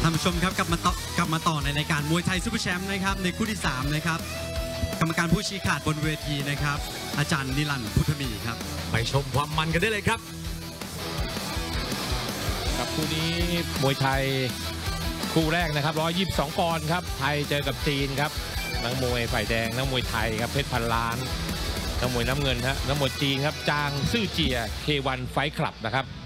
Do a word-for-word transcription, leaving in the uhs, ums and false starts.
ท่านผู้ชมครับกลับมาต่อกลับมาต่อในรายการมวยไทยซุปเปอร์แชมป์นะครับในคู่ที่สามนะครับกรรมการผู้ชี้ขาดบนเวทีนะครับอาจารย์นิรันดร์พุทธมีครับไปชมความมันกันได้เลยครับกับคู่นี้มวยไทยคู่แรกนะครับหนึ่งร้อยยี่สิบสองปอนด์ครับไทยเจอกับจีนครับนักมวยฝ่ายแดงนักมวยไทยครับเพชรพันล้านนักมวยน้ำเงินฮะนักมวยจีนครับจางซื่อเจีย เค วัน ไฟท์คลับนะครับ